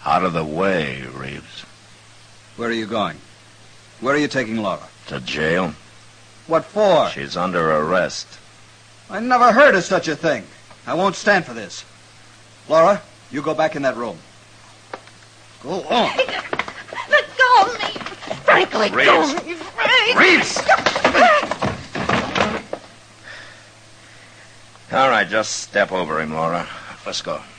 Out of the way, Reeves. Where are you going? Where are you taking Laura? To jail. What for? She's under arrest. I never heard of such a thing. I won't stand for this. Laura, you go back in that room. Go on. Let go of me. Frank, let go of me, Frank. Reeves! All right, just step over him, Laura. Let's go.